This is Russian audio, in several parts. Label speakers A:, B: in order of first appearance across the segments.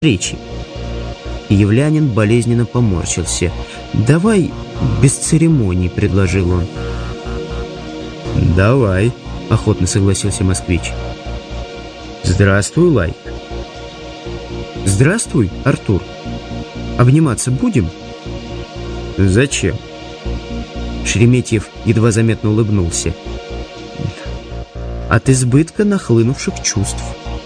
A: встречи. Являнин болезненно поморщился. «Давай без церемоний», — предложил он. «Давай», — охотно согласился москвич. «Здравствуй, Лайк». «Здравствуй, Артур. Обниматься будем?» «Зачем?» Шереметьев едва заметно улыбнулся. «От избытка нахлынувших чувств».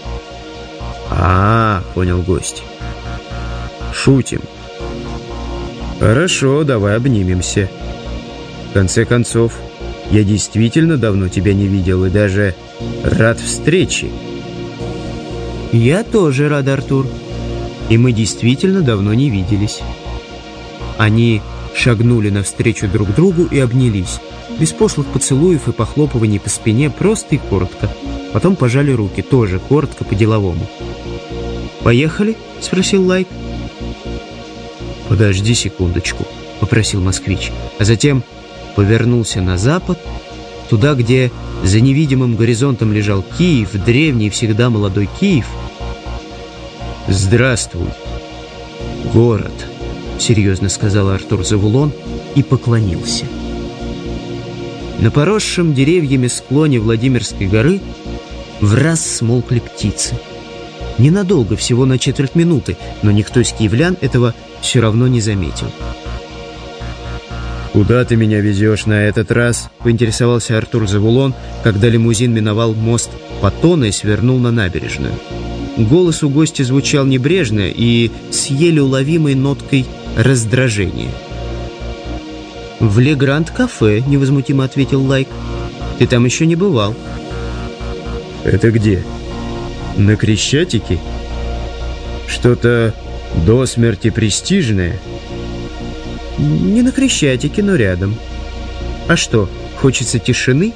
A: Понял гость. «Шутим». «Хорошо, давай обнимемся. В конце концов, я действительно давно тебя не видел и даже рад встрече». «Я тоже рад, Артур. И мы действительно давно не виделись». Они шагнули навстречу друг другу и обнялись. Без пошлых поцелуев и похлопываний по спине, просто и коротко. Потом пожали руки, тоже коротко, по-деловому. «Поехали?» — спросил Лайк. «Подожди секундочку», — попросил москвич, а затем повернулся на запад, туда, где за невидимым горизонтом лежал Киев, древний и всегда молодой Киев. «Здравствуй, город», — серьезно сказал Артур Завулон и поклонился. На поросшем деревьями склоне Владимирской горы враз смолкли птицы. Ненадолго, всего на четверть минуты, но никто из киевлян этого все равно не заметил. «Куда ты меня везешь на этот раз?» — поинтересовался Артур Завулон, когда лимузин миновал мост Патона и свернул на набережную. Голос у гостя звучал небрежно и с еле уловимой ноткой раздражения. «В Ле Гранд-кафе», — невозмутимо ответил Лайк. «Ты там еще не бывал». «Это где? На Крещатике? Что-то до смерти престижное?» «Не на Крещатике, но рядом. А что, хочется тишины?»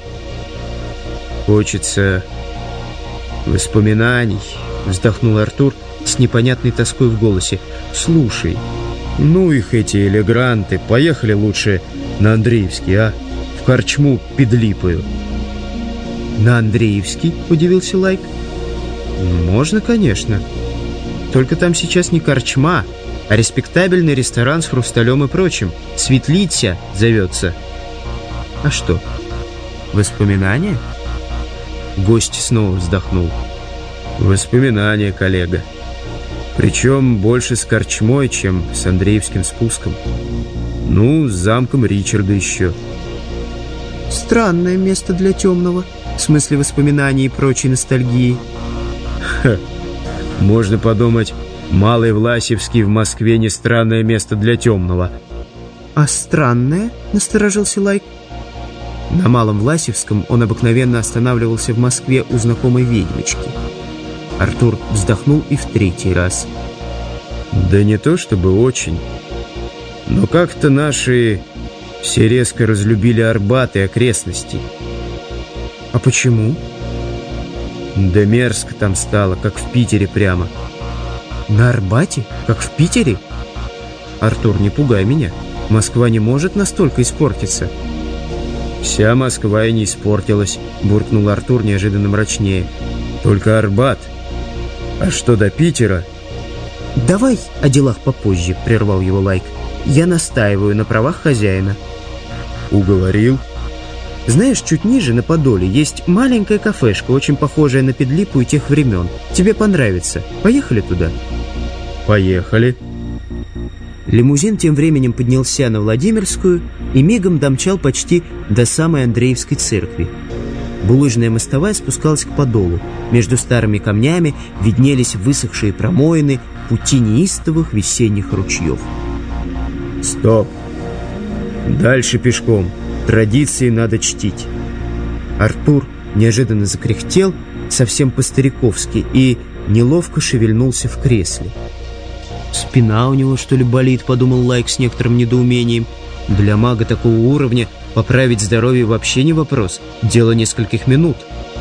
A: «Хочется воспоминаний», — вздохнул Артур с непонятной тоской в голосе. «Слушай, ну их эти элегранты, поехали лучше на Андреевский, а? В корчму Педлипою». «На Андреевский?» — удивился Лайк. «Можно, конечно. Только там сейчас не корчма, а респектабельный ресторан с хрусталем и прочим. Светлиця зовется». «А что, воспоминания?» Гость снова вздохнул. «Воспоминания, коллега. Причем больше с корчмой, чем с Андреевским спуском. Ну, с замком Ричарда еще». «Странное место для темного, в смысле воспоминаний и прочей ностальгии». «Ха, можно подумать, Малый Власевский в Москве не странное место для темного». «А странное?» — насторожился Лайк. На Малом Власевском он обыкновенно останавливался в Москве у знакомой ведьмочки. Артур вздохнул и в третий раз. «Да не то чтобы очень, но как-то наши все резко разлюбили Арбат и окрестности». «А почему?» «Да мерзко там стало, как в Питере прямо». «На Арбате? Как в Питере?» «Артур, не пугай меня. Москва не может настолько испортиться». «Вся Москва и не испортилась», — буркнул Артур неожиданно мрачнее. «Только Арбат. А что до Питера?» «Давай о делах попозже», — прервал его Лайк. «Я настаиваю на правах хозяина». «Уговорил?» «Знаешь, чуть ниже, на Подоле, есть маленькая кафешка, очень похожая на Педлипу и тех времен. Тебе понравится. Поехали туда?» «Поехали». Лимузин тем временем поднялся на Владимирскую и мигом домчал почти до самой Андреевской церкви. Булыжная мостовая спускалась к Подолу. Между старыми камнями виднелись высохшие промоины пути неистовых весенних ручьев. «Стоп! Дальше пешком. Традиции надо чтить». Артур неожиданно закряхтел, совсем по-стариковски, и неловко шевельнулся в кресле. «Спина у него, что ли, болит?» — подумал Лайк с некоторым недоумением. Для мага такого уровня поправить здоровье вообще не вопрос. Дело нескольких минут.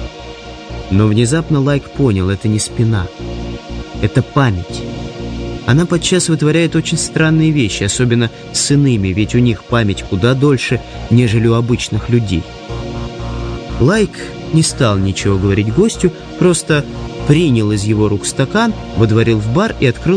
A: Но внезапно Лайк понял, это не спина. Это память. Она подчас вытворяет очень странные вещи, особенно с иными, ведь у них память куда дольше, нежели у обычных людей. Лайк не стал ничего говорить гостю, просто принял из его рук стакан, водворил в бар и открыл